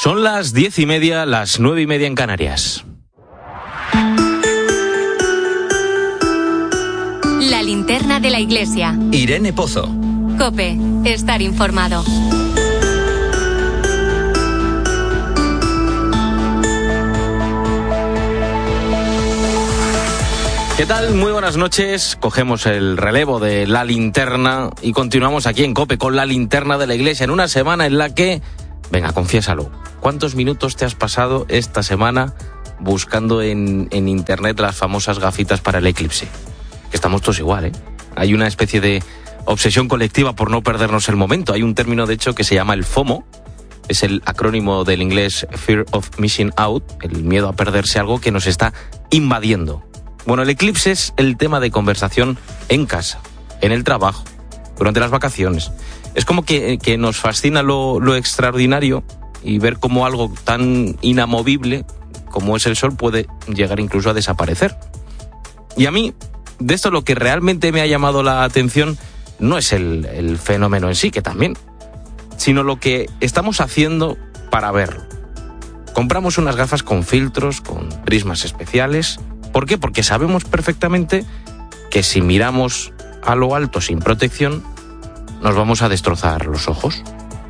Son las 10:30, las 9:30 en Canarias. La linterna de la iglesia. Irene Pozo. COPE. Estar informado. ¿Qué tal? Muy buenas noches. Cogemos el relevo de La Linterna y continuamos aquí en COPE con La Linterna de la Iglesia en una semana en la que... Venga, confiésalo. ¿Cuántos minutos te has pasado esta semana buscando en internet las famosas gafitas para el eclipse? Que estamos todos igual, ¿eh? Hay una especie de obsesión colectiva por no perdernos el momento. Hay un término, de hecho, que se llama el FOMO. Es el acrónimo del inglés Fear of Missing Out, el miedo a perderse algo que nos está invadiendo. Bueno, el eclipse es el tema de conversación en casa, en el trabajo, durante las vacaciones. Es como que nos fascina lo extraordinario y ver cómo algo tan inamovible como es el sol puede llegar incluso a desaparecer. Y a mí, de esto lo que realmente me ha llamado la atención no es el fenómeno en sí, que también, sino lo que estamos haciendo para verlo. Compramos unas gafas con filtros, con prismas especiales. ¿Por qué? Porque sabemos perfectamente que si miramos a lo alto sin protección, nos vamos a destrozar los ojos.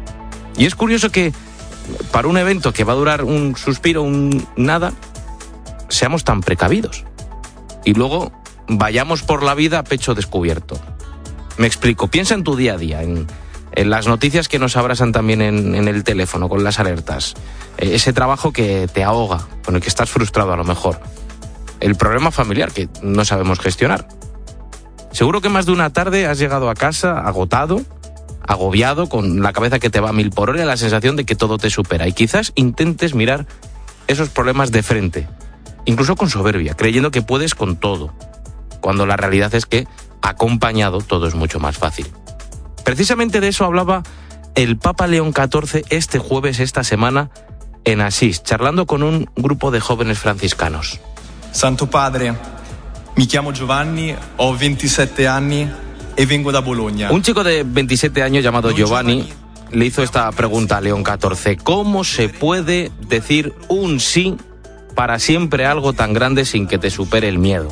Y es curioso que para un evento que va a durar un suspiro, un nada, seamos tan precavidos. Y luego vayamos por la vida a pecho descubierto. Me explico. Piensa en tu día a día, en las noticias que nos abrasan también en el teléfono, con las alertas. Ese trabajo que te ahoga, con el que estás frustrado a lo mejor. El problema familiar que no sabemos gestionar. Seguro que más de una tarde has llegado a casa agotado, agobiado, con la cabeza que te va a 1000 por hora y la sensación de que todo te supera. Y quizás intentes mirar esos problemas de frente, incluso con soberbia, creyendo que puedes con todo, cuando la realidad es que, acompañado, todo es mucho más fácil. Precisamente de eso hablaba el Papa León XIV este jueves, esta semana, en Asís, charlando con un grupo de jóvenes franciscanos. Santo Padre, mi chiamo Giovanni, ho 27 anni e vengo da Bologna. Un chico de 27 años llamado Giovanni le hizo esta pregunta a León XIV. ¿Cómo se puede decir un sí para siempre a algo tan grande sin que te supere el miedo?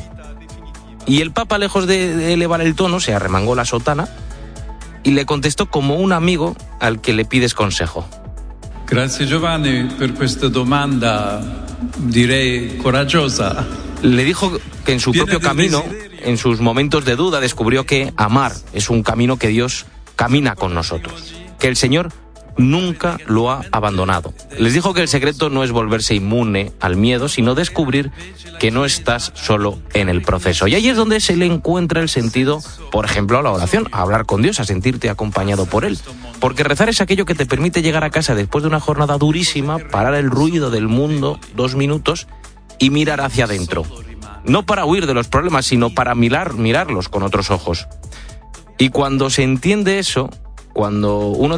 Y el Papa, lejos de elevar el tono, se arremangó la sotana y le contestó como un amigo al que le pides consejo. Grazie Giovanni per questa domanda, direi coraggiosa. Le dijo que en su propio camino, en sus momentos de duda, descubrió que amar es un camino que Dios camina con nosotros, que el Señor nunca lo ha abandonado. Les dijo que el secreto no es volverse inmune al miedo, sino descubrir que no estás solo en el proceso. Y ahí es donde se le encuentra el sentido, por ejemplo, a la oración, a hablar con Dios, a sentirte acompañado por Él. Porque rezar es aquello que te permite llegar a casa después de una jornada durísima, parar el ruido del mundo 2 minutos y mirar hacia adentro. No para huir de los problemas, sino para mirarlos con otros ojos. Y cuando se entiende eso, cuando uno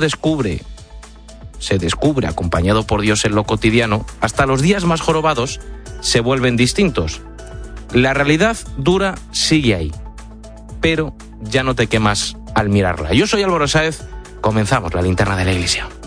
se descubre acompañado por Dios en lo cotidiano, hasta los días más jorobados se vuelven distintos. La realidad dura sigue ahí, pero ya no te quemas al mirarla. Yo soy Álvaro Sáez, comenzamos La Linterna de la Iglesia.